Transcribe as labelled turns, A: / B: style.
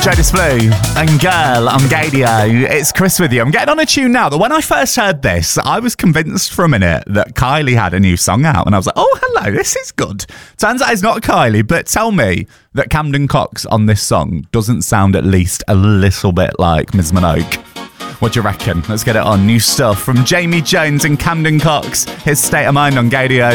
A: Jonas Blue and Girl on Gadio. It's Chris with you. I'm getting on a tune now that when I first heard this, I was convinced for a minute that Kylie had a new song out. And I was like, oh, hello, this is good. Turns out it's not Kylie, but tell me that Camden Cox on this song doesn't sound at least a little bit like Ms. Minogue. What do you reckon? Let's get it on. New stuff from Jamie Jones and Camden Cox. His State of Mind on Gadio.